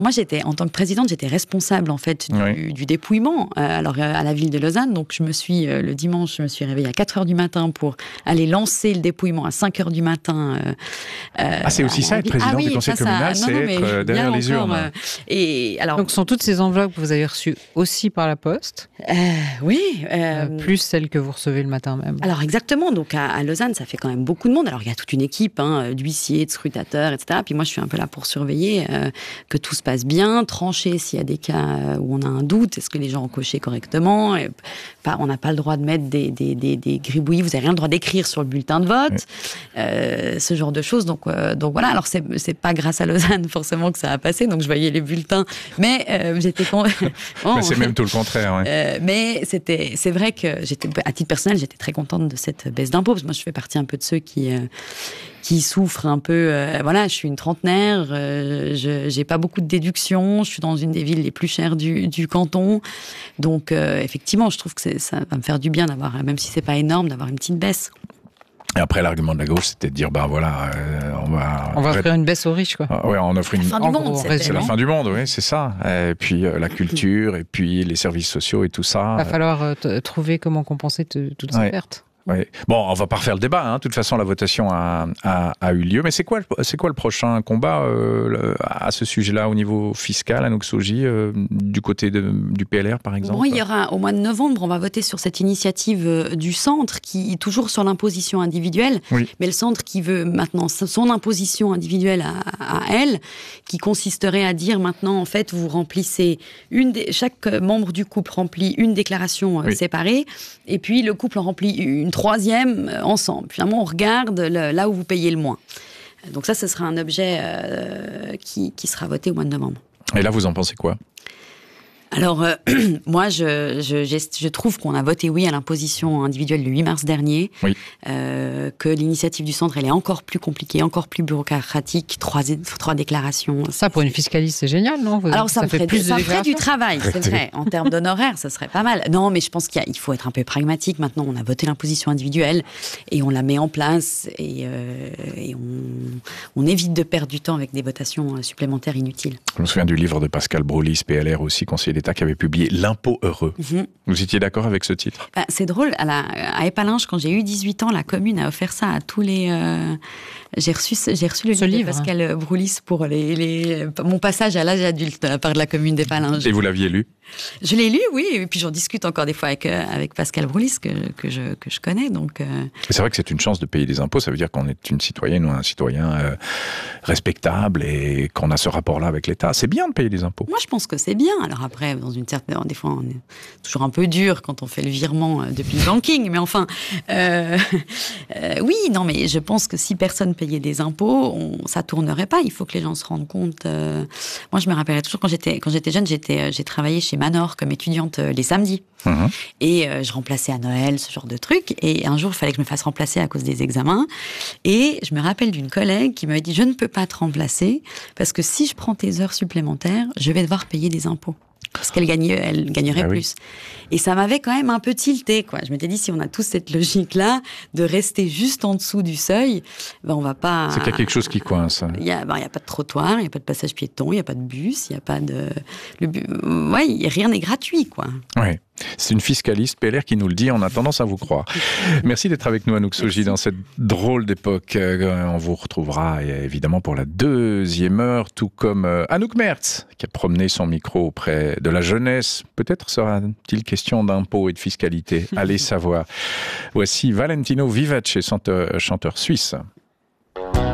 Moi, en tant que présidente, j'étais responsable en fait du dépouillement à la ville de Lausanne. Donc, le dimanche, je me suis réveillée à 4h du matin pour aller lancer le dépouillement à 5h du matin. C'est aussi ça, être présidente du conseil communal, c'est être derrière les urnes. Donc, ce sont toutes ces enveloppes que vous avez reçues aussi par la poste. Oui. Plus celles que vous recevez le matin même. Alors, exactement. Donc, à Lausanne, ça fait quand même beaucoup de monde. Alors, il y a toute une équipe d'huissiers, de scrutateurs, etc. Puis moi, je suis un peu là pour surveiller que tout se passe bien, trancher s'il y a des cas où on a un doute, est-ce que les gens ont coché correctement, on n'a pas le droit de mettre des gribouillis, vous n'avez rien le droit d'écrire sur le bulletin de vote, ce genre de choses, donc voilà, alors c'est pas grâce à Lausanne forcément que ça a passé, donc je voyais les bulletins, mais j'étais c'est même tout le contraire, mais c'est vrai que à titre personnel, j'étais très contente de cette baisse d'impôts, parce que moi je fais partie un peu de ceux qui souffrent un peu. Je suis une trentenaire, j'ai pas beaucoup de déductions, je suis dans une des villes les plus chères du canton. Donc, effectivement, je trouve que ça va me faire du bien d'avoir, même si c'est pas énorme, d'avoir une petite baisse. Et après, l'argument de la gauche, c'était de dire, on va offrir une baisse aux riches, quoi. On offre la fin du monde, c'est la fin du monde, oui, c'est ça. Et puis, la culture, et puis les services sociaux et tout ça. Il va falloir trouver comment compenser toutes ces pertes. Oui. Bon, on va pas refaire le débat. De toute façon, la votation a eu lieu. Mais c'est quoi le prochain combat à ce sujet-là au niveau fiscal, Anouk Sogi, du côté du PLR, par exemple? Bon, il y aura au mois de novembre, on va voter sur cette initiative du centre qui est toujours sur l'imposition individuelle, mais le centre qui veut maintenant son imposition individuelle à elle, qui consisterait à dire maintenant, en fait, vous remplissez chaque membre du couple remplit une déclaration séparée, et puis le couple en remplit une troisième ensemble. Finalement, on regarde là où vous payez le moins. Donc ça, ce sera un objet qui sera voté au mois de novembre. Et là, vous en pensez quoi ? Alors, moi, je trouve qu'on a voté oui à l'imposition individuelle le 8 mars dernier, que l'initiative du centre, elle est encore plus compliquée, encore plus bureaucratique, trois déclarations. Ça, pour une fiscaliste, c'est génial, non? Alors, ça ferait du travail, c'est vrai. En termes d'honoraires, ça serait pas mal. Non, mais je pense qu'il faut être un peu pragmatique. Maintenant, on a voté l'imposition individuelle et on la met en place et on évite de perdre du temps avec des votations supplémentaires inutiles. Je me souviens du livre de Pascal Brolis, PLR aussi, conseiller d'État, qui avait publié L'impôt heureux. Vous étiez d'accord avec ce titre? C'est drôle, à Épalinges, quand j'ai eu 18 ans, la commune a offert ça à tous les... J'ai reçu le livre de Pascal Brolis pour mon passage à l'âge adulte de la part de la commune d'Épalinges. Et vous l'aviez lu? Je l'ai lu, oui, et puis j'en discute encore des fois avec Pascal Brolis, que je connais. Donc, C'est vrai que c'est une chance de payer des impôts, ça veut dire qu'on est une citoyenne ou un citoyen respectable et qu'on a ce rapport-là avec l'État. C'est bien de payer des impôts. Moi, je pense que c'est bien. Alors après, des fois, on est toujours un peu dur quand on fait le virement depuis le banking, mais enfin, oui, non, mais je pense que si personne payait des impôts, ça tournerait pas. Il faut que les gens se rendent compte. Moi, je me rappellerai toujours quand j'étais jeune, j'ai travaillé chez Manor comme étudiante les samedis. Et je remplaçais à Noël, ce genre de trucs. Et un jour, il fallait que je me fasse remplacer à cause des examens. Et je me rappelle d'une collègue qui m'avait dit « Je ne peux pas te remplacer parce que si je prends tes heures supplémentaires, je vais devoir payer des impôts. » Parce qu'elle gagnerait plus. Et ça m'avait quand même un peu tilté, quoi. Je m'étais dit, si on a tous cette logique-là, de rester juste en dessous du seuil, on va pas... C'est qu'il y a quelque chose qui coince. Il y a pas de trottoir, il n'y a pas de passage piéton, il n'y a pas de bus, il n'y a pas de... rien n'est gratuit, quoi. Oui. C'est une fiscaliste PLR qui nous le dit, on a tendance à vous croire. Merci d'être avec nous, Anouk Sogi, dans cette drôle d'époque. On vous retrouvera évidemment pour la deuxième heure, tout comme Anouk Merz, qui a promené son micro auprès de la jeunesse. Peut-être sera-t-il question d'impôts et de fiscalité. Allez savoir. Voici Valentino Vivace, chanteur suisse.